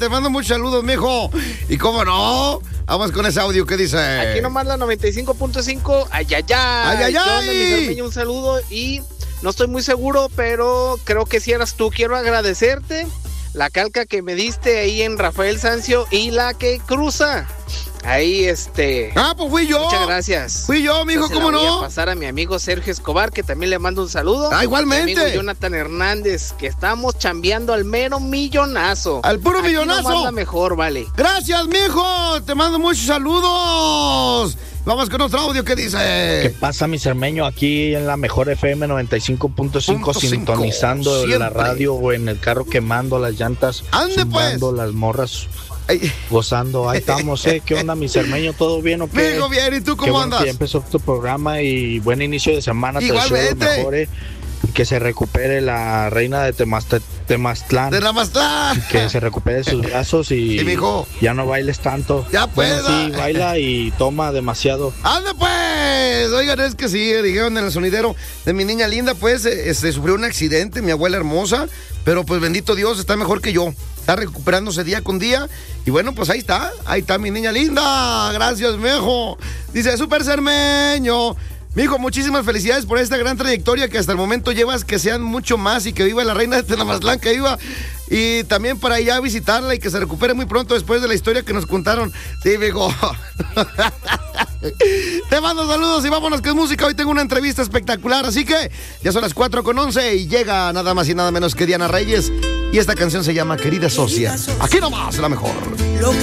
Te mando muchos saludos, mijo. Y cómo no, vamos con ese audio que dice. Aquí nomás la 95.5. Ay, ay, ay. Ay, ay, ¿Qué onda, ay? mi Cermeño? Un saludo y no estoy muy seguro, pero creo que si eras tú. Quiero agradecerte la calca que me diste ahí en Rafael Sancio y la que cruza. Ahí, Ah, pues fui yo. Muchas gracias. Fui yo, mijo, Entonces, ¿cómo la voy no? a pasar a mi amigo Sergio Escobar, que también le mando un saludo. Ah, igualmente. A mi amigo Jonathan Hernández, que estamos chambeando al mero millonazo. Al puro Aquí millonazo. nomás la mejor, vale. Gracias, mijo. Te mando muchos saludos. Vamos con otro audio que dice. ¿Qué pasa, mi Cermeño? Aquí en la mejor FM 95.5, sintonizando siempre. la radio o en el carro, quemando las llantas, Ande, zumbando pues. las morras, Ay. gozando. Ahí estamos, ¿eh? ¿Qué onda, mi Cermeño? ¿Todo bien o qué? Mijo, bien, ¿y tú Qué cómo bueno andas? que ya empezó tu programa y buen inicio de semana. Te deseo lo Igualmente. mejor, ¿eh? Y que se recupere la reina de Temaztlán. De la Maztlán. Que se recupere sus brazos y Sí, mijo. ya no bailes tanto. Ya Bueno, pueda. sí, baila y toma demasiado. ¡Anda pues! Oigan, es que sí, dijeron en el sonidero de mi niña linda, pues, sufrió un accidente, mi abuela hermosa, pero pues bendito Dios, está mejor que yo. Está recuperándose día con día. Y bueno, pues ahí está mi niña linda. Gracias, mijo. Dice, Super Cermeño. Mijo, muchísimas felicidades por esta gran trayectoria que hasta el momento llevas, que sean mucho más y que viva la reina de Temaztlán, que viva. Y también para ir a visitarla y que se recupere muy pronto después de la historia que nos contaron. Sí, mijo. Te mando saludos y vámonos que es música. Hoy tengo una entrevista espectacular, así que ya son las 4:11 y llega nada más y nada menos que Diana Reyes. Y esta canción se llama Querida Socia. Aquí nomás, la mejor.